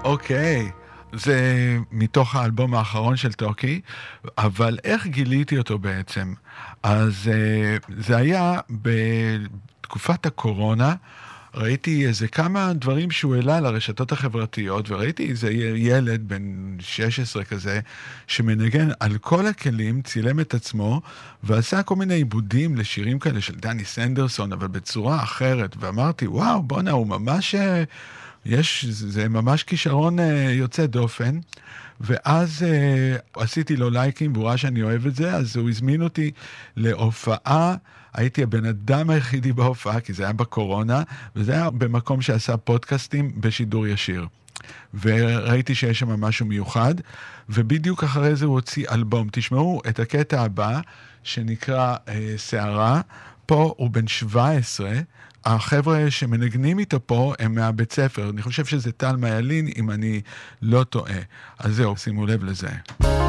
אוקיי, זה מתוך האלבום האחרון של טוקי, אבל איך גיליתי אותו בעצם? אז זה היה בתקופת הקורונה, ראיתי איזה כמה דברים שהוא העלה לרשתות החברתיות, וראיתי איזה ילד בן 16 כזה, שמנגן על כל הכלים, צילם את עצמו, ועשה כל מיני עיבודים לשירים כאלה של דני סנדרסון, אבל בצורה אחרת, ואמרתי, וואו, בונה, הוא ממש... זה ממש כישרון יוצא דופן, ואז עשיתי לו לייקים, והוא ראה שאני אוהב את זה, אז הוא הזמין אותי להופעה, הייתי הבן אדם היחידי בהופעה, כי זה היה בקורונה, וזה היה במקום שעשה פודקאסטים בשידור ישיר. וראיתי שיש שם משהו מיוחד, ובדיוק אחרי זה הוא הוציא אלבום. תשמעו את הקטע הבא, שנקרא שערה, פה הוא בן 17, החבר'ה שמנגנים איתו פה הם מהבית ספר, אני חושב שזה טל מיילין, אם אני לא טועה. אז זהו, שימו לב לזה.